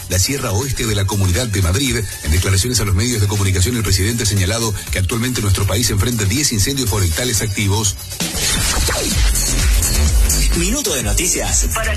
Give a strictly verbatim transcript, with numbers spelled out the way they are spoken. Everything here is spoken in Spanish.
la Sierra Oeste de la Comunidad de Madrid. En declaraciones a los medios de comunicación, el presidente ha señalado que actualmente nuestro país enfrenta diez incendios forestales activos. Minuto de noticias para